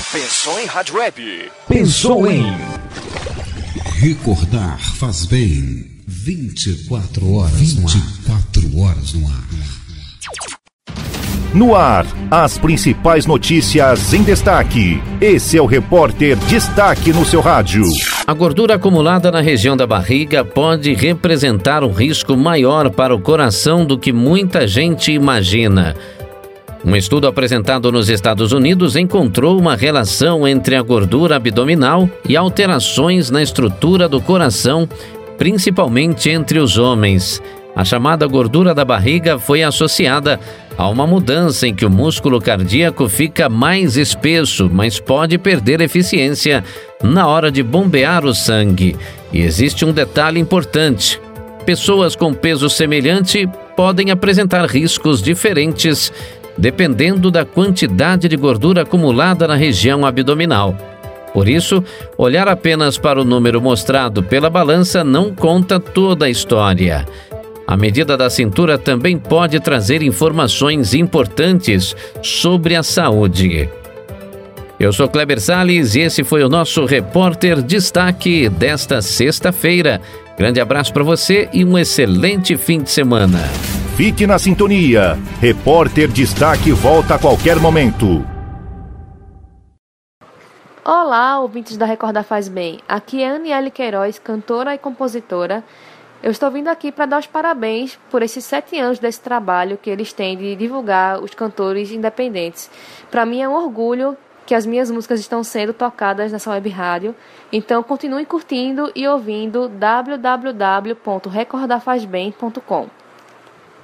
Pensou em rádio web? Pensou em Recordar faz bem. 24 horas no ar. No ar, as principais notícias em destaque. Esse é o Repórter Destaque no seu rádio. A gordura acumulada na região da barriga pode representar um risco maior para o coração do que muita gente imagina. Um estudo apresentado nos Estados Unidos encontrou uma relação entre a gordura abdominal e alterações na estrutura do coração, principalmente entre os homens. A chamada gordura da barriga foi associada a uma mudança em que o músculo cardíaco fica mais espesso, mas pode perder eficiência na hora de bombear o sangue. E existe um detalhe importante: pessoas com peso semelhante podem apresentar riscos diferentes dependendo da quantidade de gordura acumulada na região abdominal. Por isso, olhar apenas para o número mostrado pela balança não conta toda a história. A medida da cintura também pode trazer informações importantes sobre a saúde. Eu sou Kleber Salles e esse foi o nosso Repórter Destaque desta sexta-feira. Grande abraço para você e um excelente fim de semana. Fique na sintonia. Repórter Destaque volta a qualquer momento. Olá, ouvintes da Recordar Faz Bem. Aqui é Aniele Queiroz, cantora e compositora. Eu estou vindo aqui para dar os parabéns por esses 7 anos desse trabalho que eles têm de divulgar os cantores independentes. Para mim é um orgulho que as minhas músicas estão sendo tocadas nessa web rádio. Então continue curtindo e ouvindo www.recordarfazbem.com.